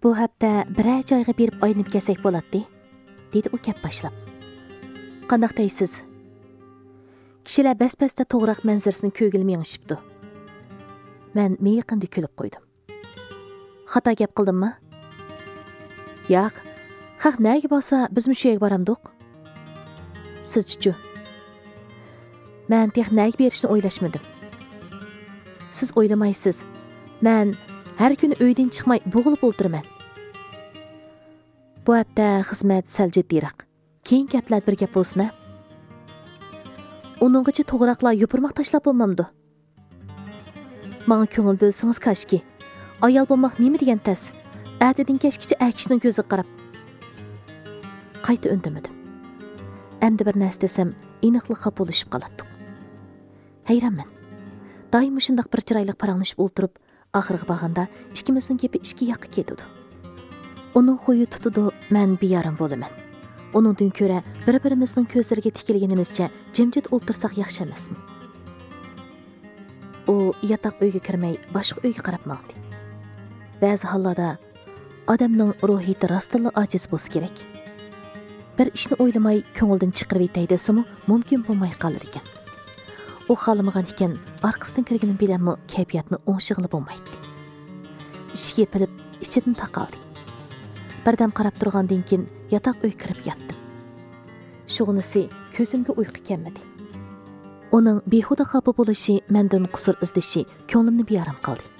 Bu hafta biror joyga berib aylanib kelsak bo'ladi, dedi u gap boshlab. Qandaq deysiz? Kishilar bas-basda to'g'roq manzarasini ko'rgilmay yengishibdi. Men miyqindi kulib qo'ydim. Xato gap qildimmi? Yo'q. Haq nega bo'lsa, biz shu yerga boramdiq. Siz-chi? Men texnik berishni o'ylashmadim. Siz o'ylamaysiz. Men har kuni uydan chiqmay bo'g'ilib o'tiraman. Bu hafta xizmat sal jiddiyroq. Keyin gaplar bir gap bo'lsin. Uninggacha to'g'roqlar yupurmoq tashlab bo'lmamdi. Menga ko'ngil bo'lsangiz kashki. Ayol bo'lmoq nima degan tas? Atidin kashkicha akishning ko'ziga qarab. Qayta undamadim. Endi bir narsa desam, aniqlikqa bo'lishib qolatdik. Hayronman. Doim shundoq bir chiroyli paranglashib o'tirib, oxirgi bag'anda ikkimizning gapi ikki yoqqa ketdi. Uning xuyi tutudi, men biyarim bo'laman. Uningdan ko'ra bir-birimizning ko'zlariga tikilganimizcha jimjit o'ltirsak yaxshi emasmi? U yotoq uyga kirmay boshqa uyga qarab maqdi. Ba'zi hollarda odamning ruhiyati rostla ojiz bo'lsa kerak. Bir ishni o'ylamay ko'ngildan chiqarib yetay desimi mumkin bo'lmay qolar ekan. U xolamagan ekan, orqasidan kirganim bilanmi kayfiyatni o'ngshig'ilib bo'lmaydi. Ishga yepilib ichidan taqaldi. Birdam qarab turgandan keyin yotoq uy kirib yotdim. Shug'unisi ko'zimga uyqu kelmadi. Uning behuda xafa bo'lishi, mendan qusur izdishi ko'nglimni beyaram qildi.